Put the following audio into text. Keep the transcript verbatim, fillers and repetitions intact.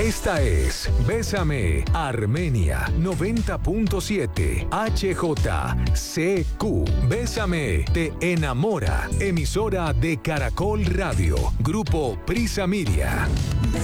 Esta es Bésame Armenia noventa punto siete H J C Q. Bésame te enamora. Emisora de Caracol Radio. Grupo Prisa Media.